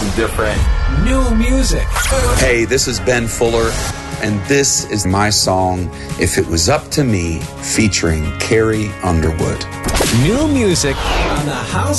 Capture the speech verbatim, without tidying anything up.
different. New music. Hey, this is Ben Fuller, and this is my song, If It Was Up to Me, featuring Carrie Underwood. New music on the House